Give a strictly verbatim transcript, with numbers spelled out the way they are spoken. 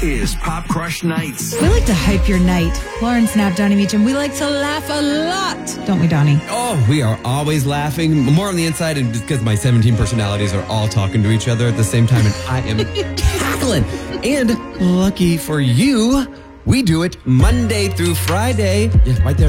is Pop Crush Nights. We like to hype your night. Lauren Snap, Donnie Meacham. We like to laugh a lot, don't we, Donnie? Oh, we are always laughing. More on the inside, and just because my seventeen personalities are all talking to each other at the same time, and I am cackling. And lucky for you, we do it Monday through Friday. Yeah, right there.